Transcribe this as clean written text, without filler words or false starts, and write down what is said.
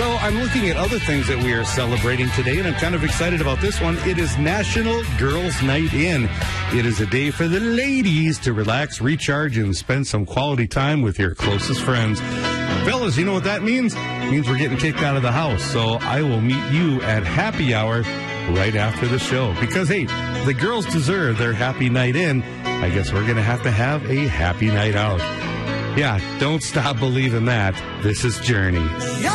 So I'm looking at other things that we are celebrating today, and I'm kind of excited about this one. It is National Girls' Night In. It is a day for the ladies to relax, recharge, and spend some quality time with your closest friends. Fellas, you know what that means? It means we're getting kicked out of the house. So I will meet you at happy hour right after the show. Because, hey, the girls deserve their happy night in. I guess we're going to have a happy night out. Yeah, don't stop believing that. This is Journey.